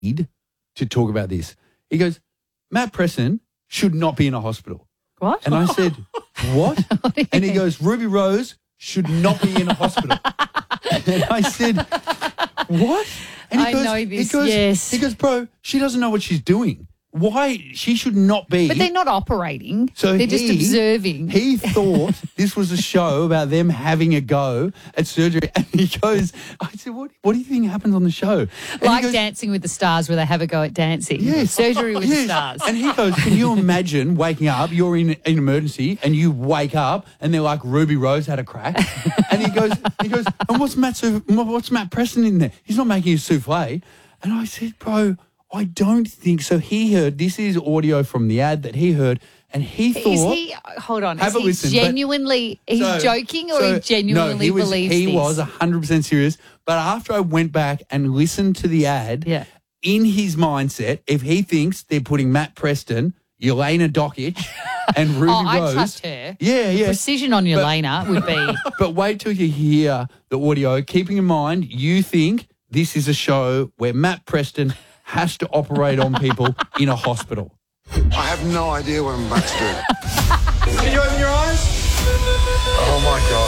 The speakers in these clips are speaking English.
need to talk about this. He goes, Matt Preston should not be in a hospital. What? And I said, what? And he goes, Ruby Rose should not be in a hospital. And I said, what? And I know this, yes. He goes, bro, she doesn't know what she's doing. Why? She should not be. But they're not operating. So they're just observing. He thought this was a show about them having a go at surgery. And he goes, I said, what do you think happens on the show? And like he goes, Dancing with the Stars where they have a go at dancing. Yes. Surgery with the stars. And he goes, can you imagine waking up, you're in an emergency, and you wake up and they're like, Ruby Rose had a crack. And he goes, and what's Matt Preston in there? He's not making a souffle. And I said, bro, I don't think so. He heard, this is audio from the ad that he heard, and he thought... Hold on, have a listen, genuinely, he's joking or he genuinely believes he this? He was 100% serious, but after I went back and listened to the ad, in his mindset, if he thinks they're putting Matt Preston, Yelena Dokic and Ruby Rose... I trust her. Yeah. Precision on Yelena would be... But wait till you hear the audio. Keeping in mind, you think this is a show where Matt Preston... has to operate on people in a hospital. I have no idea what I'm about to do. Can you open your eyes? Oh,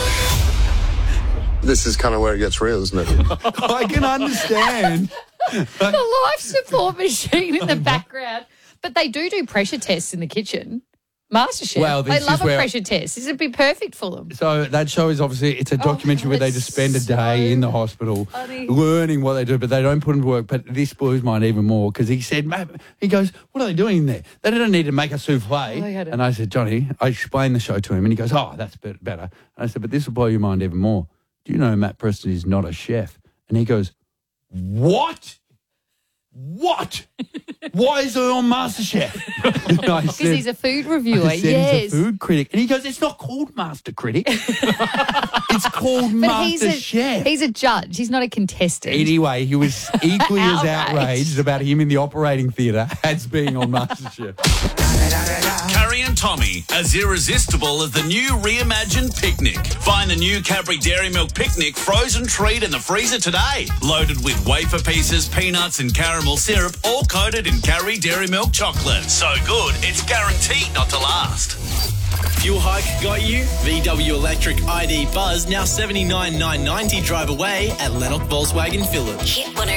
my gosh. This is kind of where it gets real, isn't it? I can understand. The life support machine in the background. But they do pressure tests in the kitchen. MasterChef. Well, they love a pressure test. This would be perfect for them. So that show is obviously, it's a documentary where they just spend a day in the hospital learning what they do, but they don't put them to work. But this blows mine even more because he said, he goes, what are they doing in there? They don't need to make a souffle. And I said, Johnny, I explained the show to him and he goes, oh, that's better. And I said, but this will blow your mind even more. Do you know Matt Preston is not a chef? And he goes, what? What? Why is he on MasterChef? Because he's a food reviewer, He's a food critic. And he goes, it's not called Master Critic. It's called Master Chef. He's a judge. He's not a contestant. Anyway, he was equally as outraged about him in the operating theatre as being on MasterChef. Carrie and Tommy, as irresistible as the new reimagined picnic. Find the new Cadbury Dairy Milk Picnic frozen treat in the freezer today. Loaded with wafer pieces, peanuts and caramel syrup, all coated in Cadbury Dairy Milk chocolate. So good, it's guaranteed not to last. Fuel hike got you? VW Electric ID Buzz now $79,990 drive away at Lennox Volkswagen Phillip.